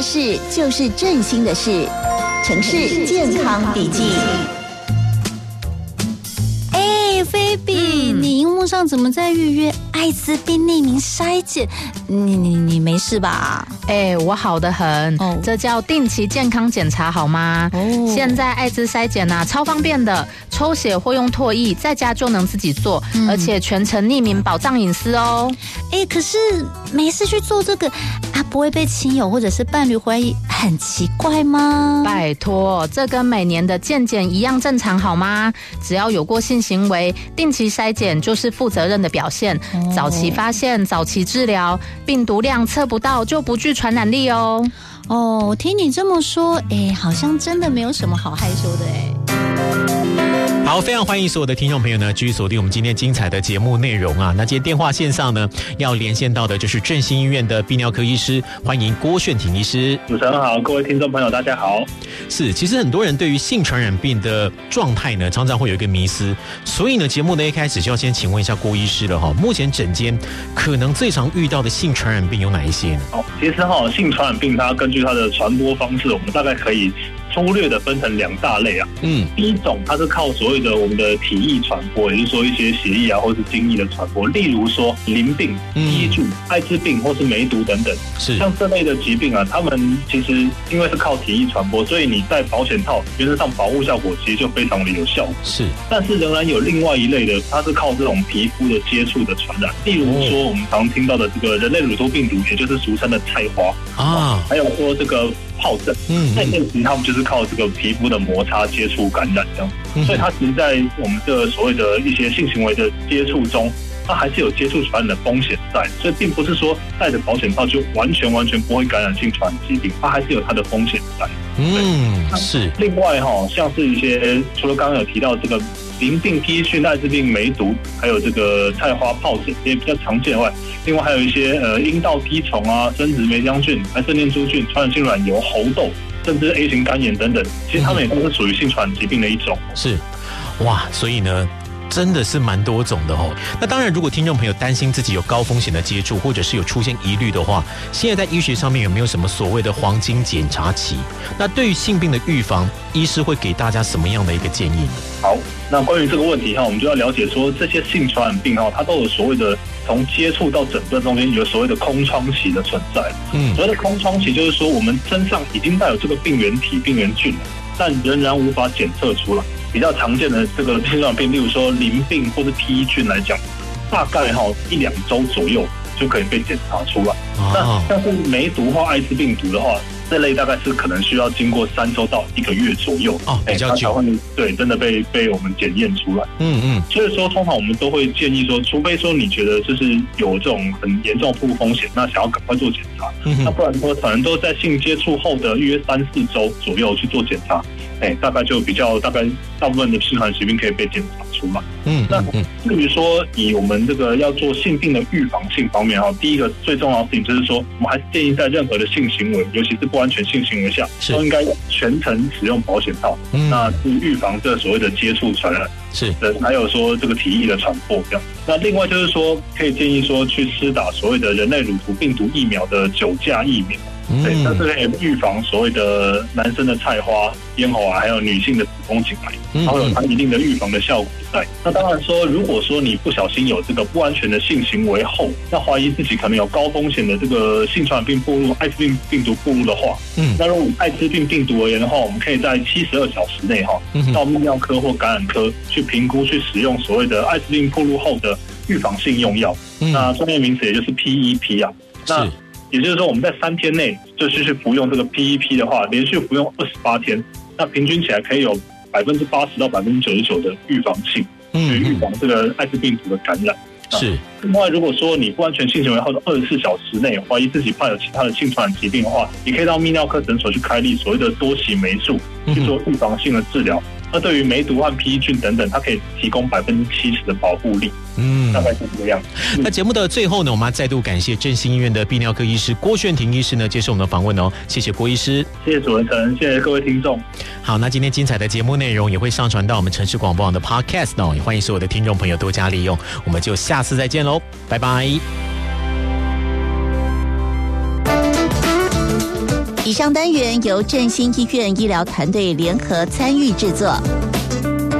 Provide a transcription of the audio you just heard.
的事就是振兴的事，城市健康笔记。 菲比，你荧幕上怎么在预约艾滋病匿名筛检？你没事吧？ 我好得很，这叫定期健康检查好吗？现在艾滋筛检超方便的，抽血或用唾液，在家就能自己做，而且全程匿名，保障隐私哦。 可是没事去做这个不会被亲友或者是伴侣怀疑很奇怪吗？ 拜托，这跟每年的健检一样正常好吗？只要有过性行为，定期筛检就是负责任的表现，早期发现，早期治疗，病毒量测不到就不具传染力哦。 听你这么说，好像真的没有什么好害羞的好，非常欢迎所有的听众朋友呢，继续锁定我们今天精彩的节目内容啊。那今天电话线上呢，要连线到的就是振兴医院的泌尿科医师，欢迎郭炫廷医师。 主持人好，各位听众朋友大家好。 是，其实很多人对于性传染病的状态呢，常常会有一个迷思，所以呢，节目的一开始就要先请问一下郭医师了哈。目前诊间可能最常遇到的性传染病有哪一些呢？ 其实性传染病它根据它的传播方式，我们大概可以粗略的分成2大类啊。第一种它是靠所谓的我们的体液传播，也就是说一些血液或是精液的传播，例如说淋病、衣菌、艾滋病或是梅毒等等。 是像这类的疾病啊，他们其实因为是靠体液传播，所以你戴保险套原则上保护效果其实就非常的有效。 是，但是仍然有另外一类的，它是靠这种皮肤的接触的传染，例如说我们常听到的这个人类乳头病毒，也就是俗称的菜花还有说这个疱疹，那其实他们就是靠这个皮肤的摩擦接触感染这样，所以它其实在我们这所谓的一些性行为的接触中，它还是有接触传染的风险在，所以并不是说戴着保险套就完全不会感染性传染疾病，它还是有它的风险在。 是。 另外像是一些除了刚刚有提到这个淋病、披菌、艾滋病、梅毒，还有这个菜花、疱疹也比较常见外，另外还有一些阴道滴虫生殖霉浆菌、白色念珠菌、传染性卵疣、猴痘，甚至 A 型肝炎等等，其实它们也都是属于性传染疾病的一种。 是，哇，所以呢，真的是蛮多种的哦。那当然，如果听众朋友担心自己有高风险的接触，或者是有出现疑虑的话，现在在医学上面有没有什么所谓的黄金检查期？那对于性病的预防，医师会给大家什么样的一个建议呢？ 好，那关于这个问题我们就要了解说，这些性传染病它都有所谓的从接触到诊断中间有所谓的空窗期的存在。所谓的空窗期就是说，我们身上已经带有这个病原体、病原菌了，但仍然无法检测出来。比较常见的这个性传染病，例如说淋病或是披菌来讲，大概1-2周左右就可以被检查出来。那像是梅毒或艾滋病毒的话，这类大概是可能需要经过3周到1个月左右， 比较久， 对，真的被我们检验出来。所以说通常我们都会建议说，除非说你觉得就是有这种很严重的暴露风险，那想要赶快做检查，那不然说可能都在性接触后的约3-4周左右去做检查，大概就大概大部分的性传染疾病可以被检查出来。那至于说以我们这个要做性病的预防性方面第一个最重要的事情就是说，我们还是建议在任何的性行为，尤其是不安全性行为下，都应该全程使用保险套，那是预防这所谓的接触传染， 是的， 还有说这个体液的传播这样。那另外就是说，可以建议说去施打所谓的人类乳头病毒疫苗的9价疫苗。对，它是可以预防所谓的男生的菜花、咽喉癌，还有女性的子宫颈癌，它会有它一定的预防的效果在。那当然说，如果说你不小心有这个不安全的性行为后，那怀疑自己可能有高风险的这个性传染病暴露、艾滋病病毒暴露的话，那如果艾滋病病毒而言的话，我们可以在72小时内到泌尿科或感染科去评估，去使用所谓的艾滋病暴露后的预防性用药。那专业名词也就是 PEP 啊。那也就是说，我们在3天内就是去服用这个 PEP 的话，连续服用28天，那平均起来可以有80%到99%的预防性，去预防这个艾滋病毒的感染。 是。 另外，如果说你不安全性行为后的24小时内怀疑自己患有其他的性传染疾病的话，也可以到泌尿科诊所去开立所谓的多期霉素，去做预防性的治疗。那对于梅毒和披菌等等，它可以提供70%的保护力。大概是这个样子。 那节目的最后呢，我们要再度感谢振兴医院的泌尿科医师郭炫廷医师呢，接受我们的访问哦。谢谢郭医师， 谢谢主持人，谢谢各位听众。 好，那今天精彩的节目内容也会上传到我们城市广播网的 Podcast 哦，也欢迎所有的听众朋友多加利用。我们就下次再见喽，拜拜。 以上单元由振兴医院医疗团队联合参与制作。